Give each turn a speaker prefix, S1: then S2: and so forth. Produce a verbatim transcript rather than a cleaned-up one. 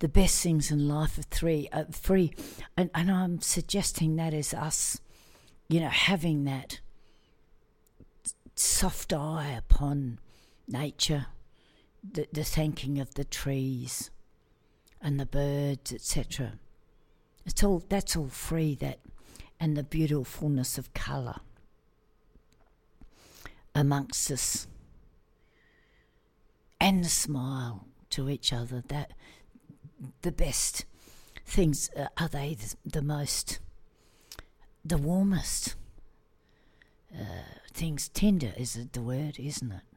S1: the best things in life are three, uh, free, and, and I'm suggesting that as us, you know, having that soft eye upon nature, the, the thanking of the trees and the birds, et cetera. It's all that's all free, that, and the beautifulness of colour amongst us, and the smile to each other. That the best things uh, are they the, the most, the warmest uh, things. Tender is the word, isn't it?